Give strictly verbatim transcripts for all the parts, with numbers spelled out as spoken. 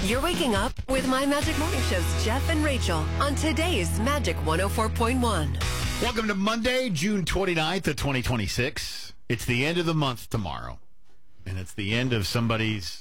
You're waking up with My Magic Morning Show's Jeff and Rachel on today's Magic one oh four point one. Welcome to Monday, June twenty-ninth of twenty twenty-six. It's the end of the month tomorrow, and it's the end of somebody's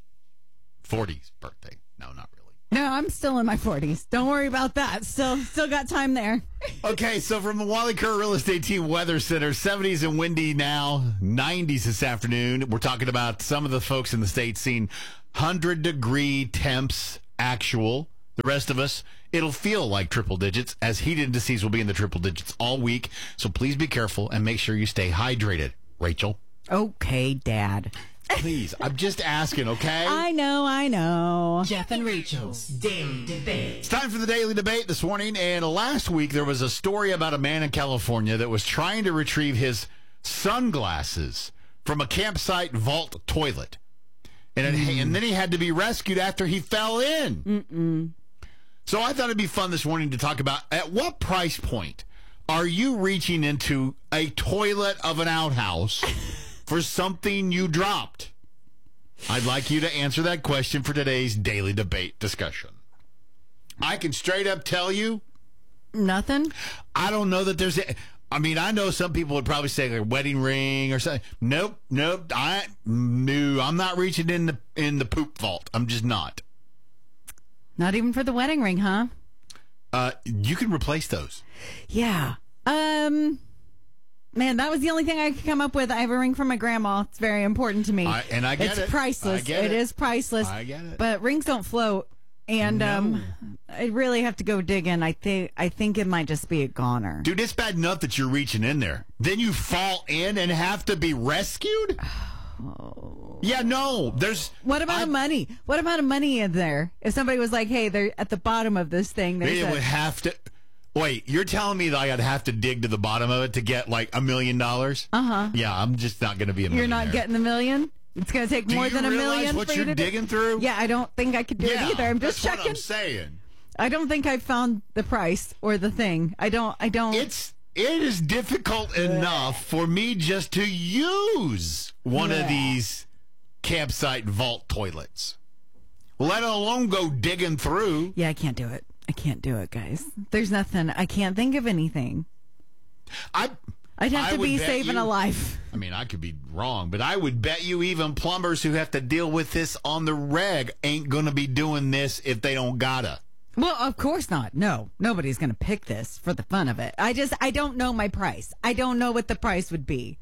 forties birthday. No, not really. No, I'm still in my forties. Don't worry about that. Still still got time there. Okay, so from the Wally Kerr Real Estate Team Weather Center, seventies and windy now, nineties this afternoon. We're talking about some of the folks in the state seeing one hundred degree temps actual. The rest of us, it'll feel like triple digits, as heat indices will be in the triple digits all week. So please be careful and make sure you stay hydrated. Rachel? Okay, Dad. Please, I'm just asking, okay? I know, I know. Jeff and Rachel's Daily Debate. It's time for the Daily Debate this morning, and last week there was a story about a man in California that was trying to retrieve his sunglasses from a campsite vault toilet. And, it, mm. and then he had to be rescued after he fell in. Mm-mm. So I thought it'd be fun this morning to talk about, at what price point are you reaching into a toilet of an outhouse for something you dropped? I'd like you to answer that question for today's Daily Debate discussion. I can straight up tell you. Nothing? I don't know that there's... A, I mean, I know some people would probably say like a wedding ring or something. Nope, nope. I no, I'm not reaching in the in the poop vault. I'm just not. Not even for the wedding ring, huh? Uh, you can replace those. Yeah. Um, man, that was the only thing I could come up with. I have a ring from my grandma. It's very important to me. I, and I get it's it. It's priceless. I get it it is priceless. I get it. But rings don't float. And no. um, I really have to go digging. I think I think it might just be a goner. Dude, it's bad enough that you're reaching in there. Then you fall in and have to be rescued? Oh. Yeah, no. There's. What about I, a money? What about a money in there? If somebody was like, "Hey, they're at the bottom of this thing," They a- would have to. Wait, you're telling me that I'd have to dig to the bottom of it to get like a million dollars? Uh huh. Yeah, I'm just not going to be a millionaire. You're not getting the million. It's going to take Do more you than a realize million what for you're you to digging do- through? Yeah, I don't think I could do yeah, it either. I'm just that's checking. What I'm saying. I don't think I found the price or the thing. I don't. I don't. It's it is difficult enough for me just to use one yeah. of these campsite vault toilets, let alone go digging through. Yeah, I can't do it. I can't do it, guys. There's nothing. I can't think of anything. I. I'd have I to be saving you, a life. I mean, I could be wrong, but I would bet you even plumbers who have to deal with this on the reg ain't going to be doing this if they don't gotta. Well, of course not. No, nobody's going to pick this for the fun of it. I just, I don't know my price. I don't know what the price would be.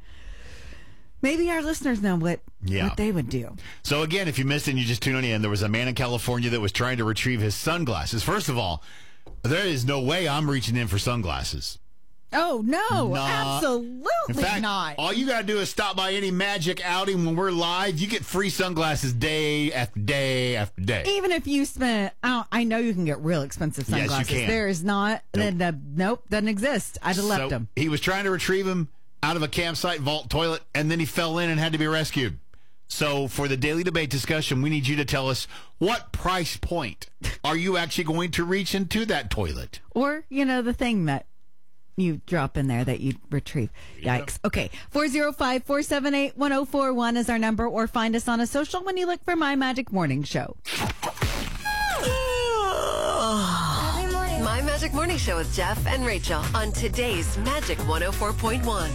Maybe our listeners know what, yeah. what they would do. So again, if you missed it and you just tuned in, there was a man in California that was trying to retrieve his sunglasses. First of all, there is no way I'm reaching in for sunglasses. Oh, no, nah. absolutely in fact, not. All you got to do is stop by any Magic outing when we're live. You get free sunglasses day after day after day. Even if you spend, I, I know you can get real expensive sunglasses. Yes, you can. There is not, Nope, uh, nope doesn't exist. I'd have left so them. He was trying to retrieve him out of a campsite vault toilet, and then he fell in and had to be rescued. So for the Daily Debate discussion, we need you to tell us, what price point are you actually going to reach into that toilet? Or, you know, the thing that you drop in there that you retrieve. Yikes. Okay. four oh five, four seven eight, one oh four one is our number, or find us on a social when you look for My Magic Morning Show. My Magic Morning Show with Jeff and Rachel on today's Magic one oh four point one.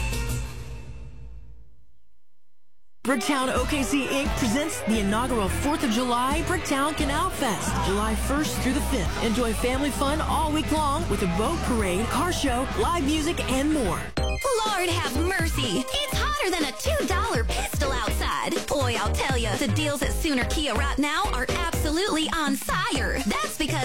Bricktown O K C Incorporated presents the inaugural fourth of July Bricktown Canal Fest, July first through the fifth. Enjoy family fun all week long with a boat parade, car show, live music, and more. Lord have mercy. It's hotter than a two dollar pistol outside. Boy, I'll tell you, the deals at Sooner Kia right now are absolutely on fire. That's because